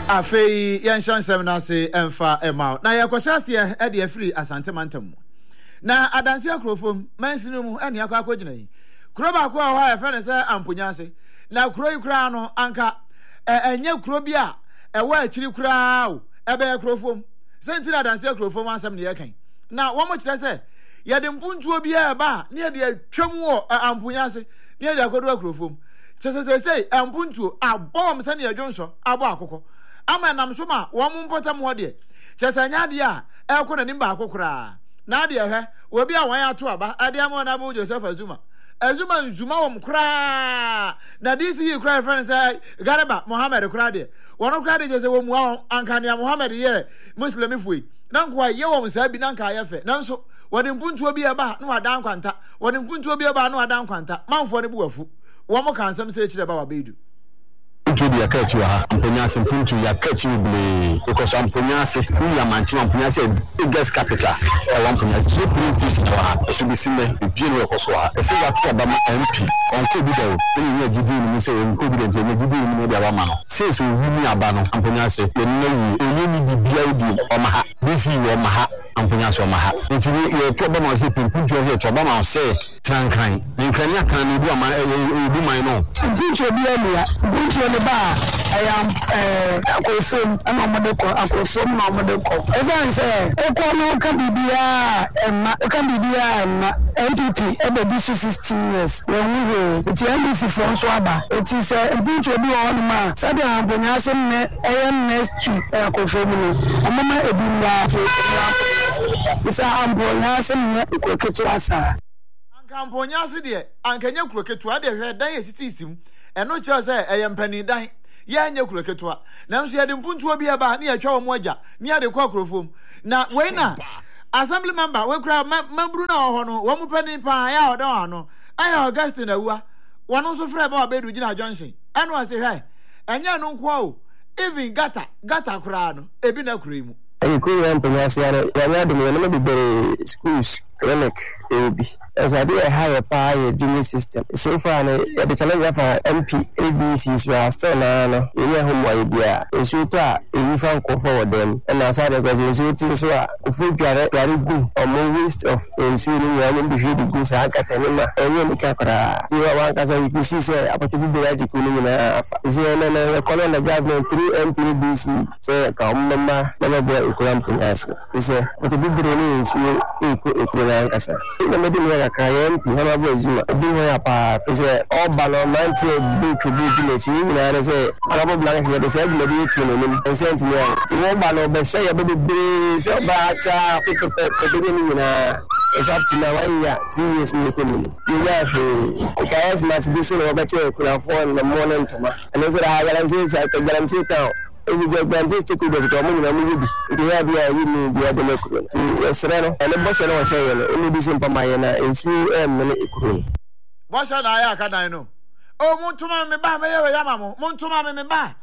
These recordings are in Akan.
Afei yanshansem na se emfa ema na yakwashase e de free asante mantam na adanse akrofom mansinu mu ene yakwa akogina yi kuro ba ko ho ya fene se ampunyase na kuro yi kura no anka enye kuro bi a ewa akiri kura o ebe akrofom sentira adanse akrofom ansam ne yakan na wo mo kire se ye de mpuntuo bi a ba ne ye de atwam wo ampunyase ne ye de akodo akrofom sesesei ampuntuo abom se ne adwonso abo akokọ ama nam so ma wo mu mpotam ho de chesanya de a ekọ na nimba akokora na de he obi a wan ato aba ade am na bo Joseph Azuma nzuma wo mkra na disi kra friend say Garba Mohammed kra de wono kra de jese wo mu anka ne Mohammed ye Muslim fuyi na nko ye wo msa bi na nka ye fe nanso wode mpuntuo bi eba na wadan kwanta wode mpuntuo bi eba na wadan kwanta manfo ne bu wafu wo mo kan sam se kire ba wa bedu Jodi ya kachi wa ha Mponyase mpuntu ya kachi bile because Mponyase hu ya mantima Mponyase biggest capital wa Mponyase so police station wa ha so bi sime bienu e koso ha ese ya to ba MP onko bi dawo ni ya gidi ni se onko bi de ni gidi ni de wa ma no since we wini aba no Mponyase ye nawu enye ni bibia odi o ma ha bisi wo ma ha Mponyase o ma ha nti ye to ba ma se mpuntu ye to ba ma se trankan nkanya kan ni bi ama ebu man no mpuntu bi ya mpuntu ba I am akofom ana omodeko akofom na omodeko ezanse ekono ka bibia emma ka bibia emma NPP ebe di 60 years wonwo eti MBC for so aba eti se mbuntu obi won ma sabe Mponyase ne next to akofom no omama ebinwa isa Mponyase ne koketu asa anka Mponyase de anka nya kuroketu ade hwe dan esisisim eno che se eyempani dan ya nya kuroketua nanso ye de mpuntuo bi eba na ye twa wo moja ni ade kwa kurofom na we na assembly member we kura membru na ho no wo mu pani pa ya oda ho no aya Augustine awua wono so frɛ ba obedu gina Johnson eno ase hwai enya no nko o even gata kura no ebi na kura mu Ikuru Mponyase ya de me be schools clinic ebi as I do a higher power junior system so far the challenge for MP ABC so are still na any home idea so to a fan call for them and aside because so it so ofu very good or waste of ensuring one be the goods akata ni ma enye ni kakra ti wa kasa you see say apoti bi raji kunu na is na call the government through MPDC say ka mama na bo Ikuru Mponyase is apoti bi ni Ikuru kasa na me dey na kayan pihana bo Azuma bi ho ya pa fese oba no manti bi tubu bi chi na re se arabo blank se de se bi dey tu no ni sent ni ti wo ba no be se ya be be se ba cha afrika pe be ni na is up to now 2 years ni ko ni ya fe kayas mas bi so no ba che kula phone na morning tuma and so da guarantee ta ebi gbanze stiku de ko mu na mu bi nti ya bia yi ni bia de makuru nti esre no ene bo se no wo se no ene bi so mfa maye na ensu ne Ikuru bo se na ya ka dan no o mu ntuma me ba me ye ya mamo mu ntuma me ba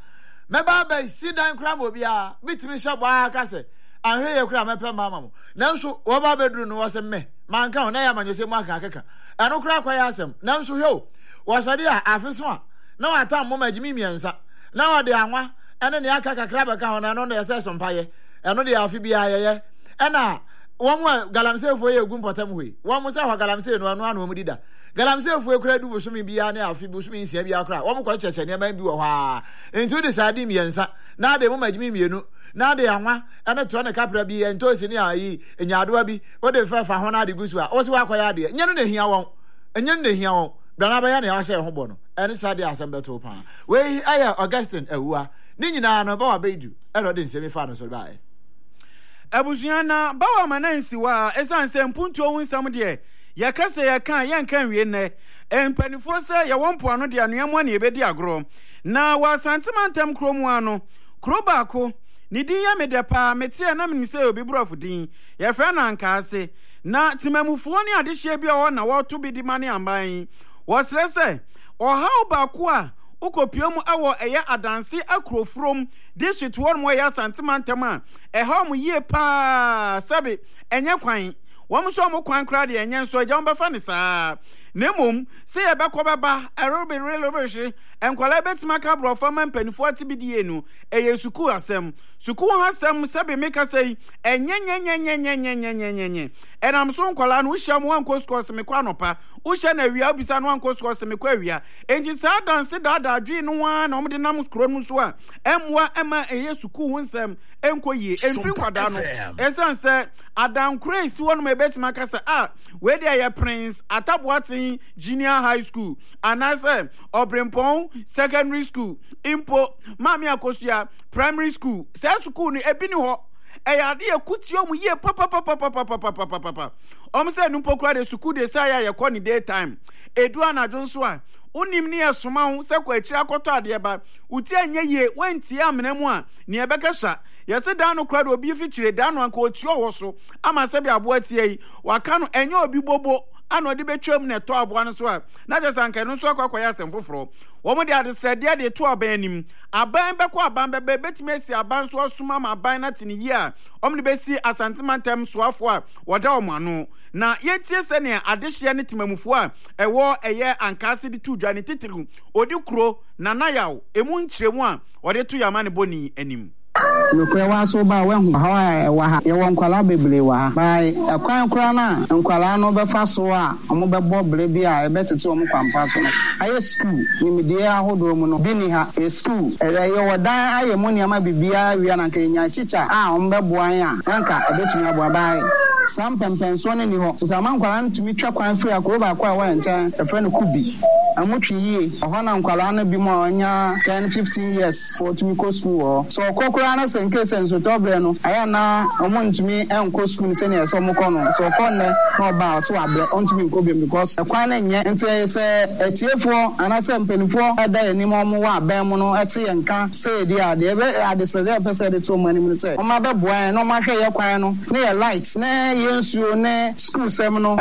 ba si dan kura mo bia bitimi hye bo aka se anhwe ye kura me pe mama mo nanso wo ba bedru no wo se me man ka ho na ya manyese mu aka kaka eno kura kwa ya asem nanso hwe wo sade a afeso a na wa ta mo magimi miensa na wa de anwa ene ne aka kakra beka ho na no na yese sompaye eno de afi bia yeye ena won galamse fo ye gun potam hui won mo se ho galamse no anu mo dida galamse fo ekura du busumi bia na afi busumi nsia bia akra won ko cheche ne man bi wo ha enti de sadi miensa na de mo magimi mienu na de anwa ene to ne kapra bi ento si ne ayi enyadoa bi wo de fa ho na de gusu a wo se wa kwaya de enye no na hia won enye no na hia won dana ba ya ne a hye ho bo no ene sadi asembeto pa we aya Augustine awua ni nyina no ba wa bedu erode nsemi fa no so bae abusuana ba wa manansi wa esanse mpuntu ohun sam de ye kase ye kan ye nkan wie ne empanifo se ye wompo ano de anuamo na ebedi agro na wa santimantem kromu ano krobaako ni din ya medepa metie na menise obi brofo din ye fra na nka ase na timamufuo ni adehye bia wo na wo to bi di mane amban wo srese ohaw baako a ukopiem awo eye adanse akrofrom district won mo ya santimantem a eha mo yie pa sabe enye kwan wom so mo kwan kra de enye so agya mo befa ne saa nemom se ye bekọ beba erobe relobeshi enkwala betima ka brofo man panifo tibidie no eye suku asem suku hasem sebe meka sei enyenyenyenyenyenyenyenyenyenye enam so nkwala no hia mo anko school se mekwa nopa uhia na wia obisa no anko school se mekwa wia enti sa danse dada adwi no wa na omde nam skro no so a emwa ema eye suku hunsem enkoyie enfiri kwada no esanse adankure si wonu mebetima ka se we dey ya Prince Atabuatin Junior High School anase Obrempon Secondary School impo Mami Akosia Primary School se school ni ebini ho eyade ekuti omu ye papa omse numpo kura de school de say ya kɔ ni daytime edu anajo nso a unim ni esoma ho se kwa akira kɔtɔ ade ba uti anye ye wenti amena mu a ne ebekasa yese dan no kura de obi fikyire dan no anka oti owo so ama se bi abo atie yi waka no enye obi bobo ano de betwam na to abo an so a na je sanka no so akwakwaya asem foforo wo mo de adesrede de to aban nim aban beko aban bebe betime si aban so osuma ma aban na tini yi a om de besi asantimantem so afo a woda o mano na yetie se ne adehye ne timamufo a ewo eye ankase de tu dwa ne titiru odi kuro na nayaw emu nkyeremu a ode to yama ne boni anim nukwe waso ba wehu hawa wa ha ye won kwala bebre wa bai akwan kura na nkwala no be fa so a omo be bo bre bi a ebetete omo kwampa so no aye school nimide ahodo mu no bi ni ha e school ye wodan aye mo niama bibia wi na kenya chicha a omo be bo an a nka ebetumi abo bai sam pempenso ne ni ho zaman kwala ntumi twa kwan free akoro ba kwa wa ntan e friend kubi amotwi yi ohana nkwala no bi mo nya 10-15 years for to go school so kokora na senke senso tobre no aya na omontumi enko school se ne so moko no so konne no ba so abre ontumi nko bi because ekwan na nye nte se etiefo anase mpenifo ada enim omo wa aban mu no ete yenka se di ade ebe ade se de pese de to mani mu se o ma be boan no ma hwe ye kwan no ne ye light ne ye nsuo ne school sem no